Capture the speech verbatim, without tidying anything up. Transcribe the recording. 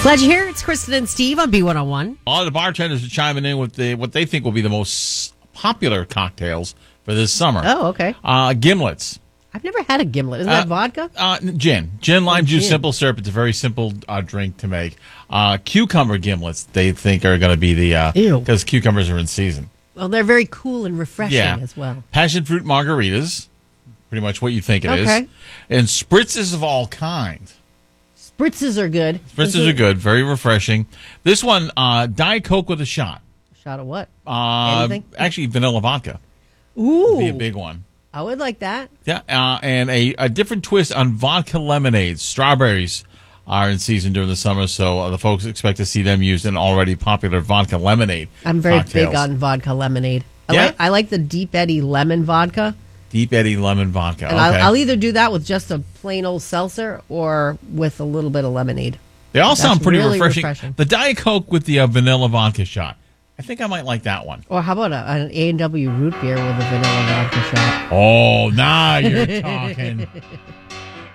Glad you're here. It's Kristen and Steve on B one oh one. All the bartenders are chiming in with the, what they think will be the most popular cocktails for this summer. Oh, okay. Uh, gimlets. I've never had a gimlet. Isn't Uh, that vodka? Uh, gin. Gin, lime juice, gin. simple syrup. It's a very simple uh, drink to make. Uh, cucumber gimlets, they think, are going to be the... Uh, Ew. Because cucumbers are in season. Well, they're very cool and refreshing Yeah. as well. Passion fruit margaritas. Pretty much what you think it is. Okay. And spritzes of all kinds. Spritzes are good. Spritzes are good. Very refreshing. This one, uh, Diet Coke with a shot. Shot of what? Uh, Anything? Actually, vanilla vodka Ooh. would be a big one. I would like that. Yeah, uh, and a, a different twist on vodka lemonades. Strawberries are in season during the summer, so uh, the folks expect to see them used in already popular vodka lemonade. I'm very cocktails. big on vodka lemonade. I, Yeah? like, I like the Deep Eddy lemon vodka. Deep Eddy lemon vodka. And okay. I'll, I'll either do that with just a plain old seltzer or with a little bit of lemonade. they all That's sound pretty really refreshing. refreshing. The Diet Coke with the uh, vanilla vodka shot. I think I might like that one. Or how about a, an A and W root beer with a vanilla vodka shot? Oh, now you're talking.